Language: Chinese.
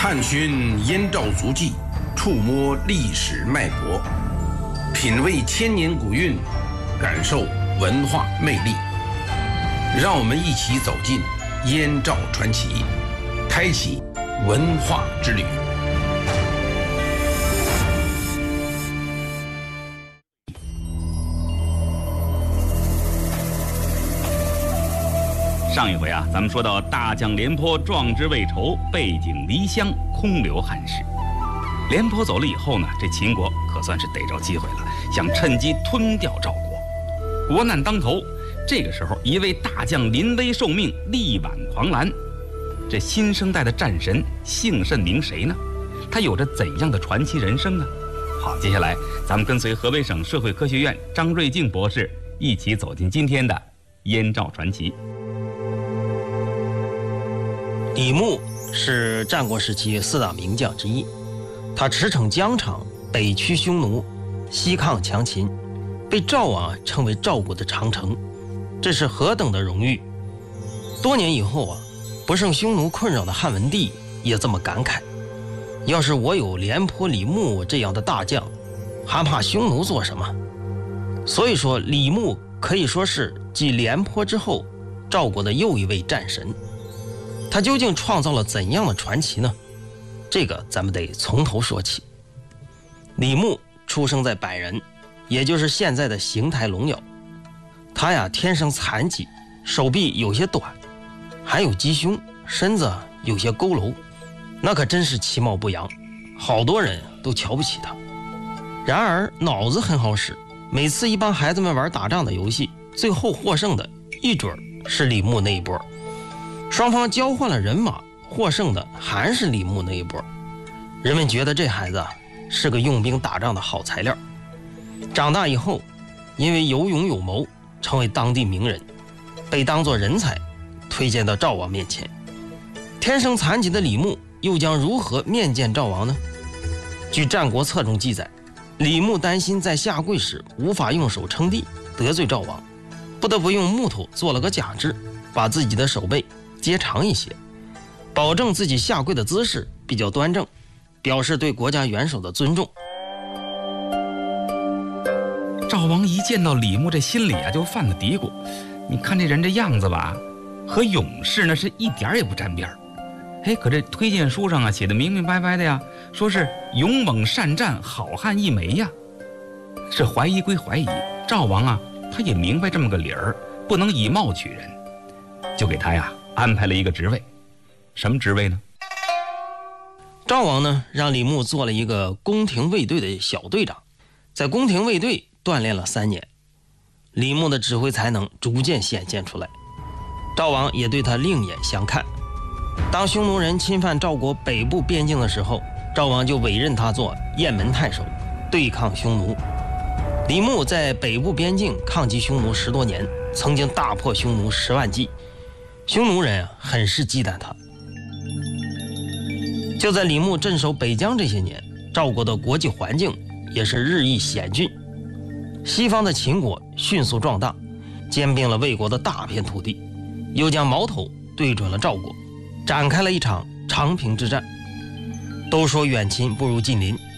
探寻燕赵足迹，触摸历史脉搏，品味千年古韵，感受文化魅力。让我们一起走进燕赵传奇，开启文化之旅。 上一回啊，咱们说到大将廉颇壮志未酬，背井离乡，空留汉室。廉颇走了以后呢，这秦国可算是逮着机会了，想趁机吞掉赵国。国难当头，这个时候一位大将临危受命，力挽狂澜。这新生代的战神姓甚名谁呢？他有着怎样的传奇人生呢？好，接下来咱们跟随河北省社会科学院张瑞静博士一起走进今天的燕赵传奇。 李牧是战国时期4大名将之一，他驰骋疆场，北驱匈奴，西抗强秦，被赵王称为赵国的长城，这是何等的荣誉！多年以后啊，不胜匈奴困扰的汉文帝也这么感慨：要是我有廉颇、李牧这样的大将，还怕匈奴做什么？所以说，李牧可以说是继廉颇之后，赵国的又一位战神。他究竟创造了怎样的传奇呢？这个咱们得从头说起。李牧出生在百人，也就是现在的邢台龙窑。他呀天生残疾，手臂有些短，还有鸡胸，身子有些佝偻，那可真是其貌不扬，好多人都瞧不起他。然而脑子很好使，每次一帮孩子们玩打仗的游戏，最后获胜的一准是李牧那一波。双方交换了人马，获胜的还是李牧那一波。人们觉得这孩子是个用兵打仗的好材料。长大以后，因为有勇有谋，成为当地名人，被当作人才推荐到赵王面前。天生残疾的李牧又将如何面见赵王呢？据《战国策》中记载，李牧担心在下跪时无法用手撑地，得罪赵王，不得不用木头做了个假肢，把自己的手背接长一些，保证自己下跪的姿势比较端正，表示对国家元首的尊重。 赵王一见到李牧，这心里啊就犯了嘀咕：你看这人这样子吧，和勇士那是一点也不沾边儿。哎，可这推荐书上啊写的明明白白的呀，说是勇猛善战，好汉一枚呀。是怀疑归怀疑，赵王啊他也明白这么个理儿，不能以貌取人，就给他呀安排了一个职位。什么职位呢？ 赵王呢让李牧做了一个宫廷卫队的小队长，在宫廷卫队锻炼了3年，李牧的指挥才能逐渐显现出来，赵王也对他另眼相看。当匈奴人侵犯赵国北部边境的时候，赵王就委任他做雁门太守，对抗匈奴。李牧在北部边境抗击匈奴10多年，曾经大破匈奴10万骑，匈奴人很是忌惮他。就在李牧镇守北疆这些年，赵国的国际环境也是日益险峻，西方的秦国迅速壮大，兼并了魏国的大片土地，又将矛头对准了赵国，展开了一场长平之战。都说远亲不如近邻，